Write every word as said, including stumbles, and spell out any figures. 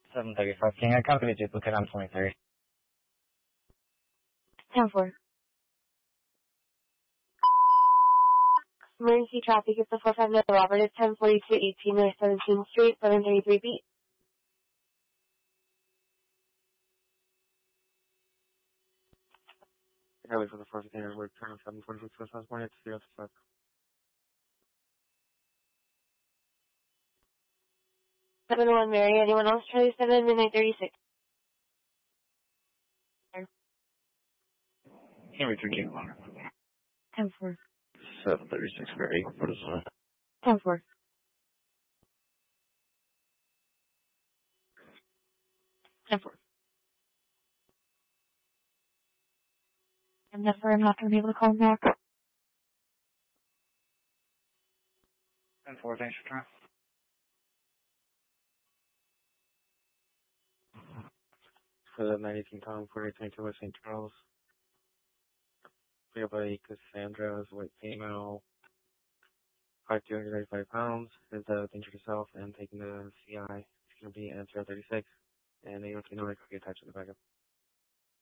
seven thirty-five. Can I copy the duplicate on twenty-third? ten four. Emergency traffic is the four five nine Robert. It's ten forty-two eighteen North seventeenth Street, seven thirty-three beat. Early for the four fifteen, we're turning seven forty-six West Osborne, it's zero to five. seven one Mary, anyone else? Charlie seven, midnight thirty-six. Henry three King. ten four. seven thirty-six Mary, what is that? ten four. ten four. I'm never, I'm not going to be able to call him back. ten four, thanks for trying. For the nine eighteen Tom, forty twenty-two West Saint Charles. We have a Cassandra, is a white female, five two hundred ninety-five pounds, is uh, injured herself and taking the C I. It's going to be at zero thirty-six, and they don't know they could be attached to the backup.